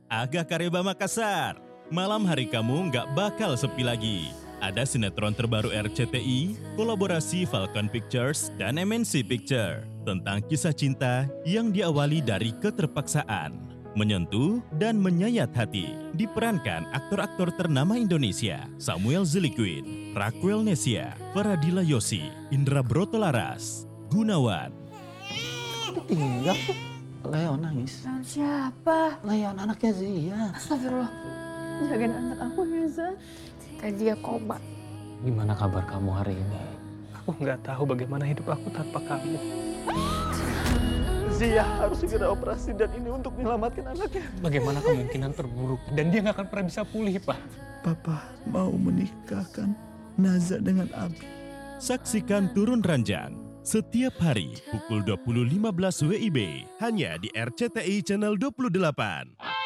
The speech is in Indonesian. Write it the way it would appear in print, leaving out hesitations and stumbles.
Aga Kareba Makassar. Malam hari kamu nggak bakal sepi lagi. Ada sinetron terbaru RCTI, kolaborasi Falcon Pictures dan MNC Picture tentang kisah cinta yang diawali dari keterpaksaan, menyentuh dan menyayat hati. Diperankan aktor-aktor ternama Indonesia, Samuel Ziliquid, Raquel Nesia, Faradila Yosi, Indra Brotolaras, Gunawan. Tinggal Leon nangis. Leon siapa? Leon anaknya Zia. Astagfirullah. Jagain anak aku ya, Zan. Kayak dia koma. Gimana kabar kamu hari ini? Aku nggak tahu bagaimana hidup aku tanpa kamu. Zia harus segera operasi dan ini untuk menyelamatkan anaknya. Bagaimana kemungkinan terburuk? Dan dia nggak akan pernah bisa pulih, Pak. Papa mau menikahkan Naza dengan Abi. Saksikan Turun Ranjang setiap hari pukul 20.15 WIB hanya di RCTI Channel 28.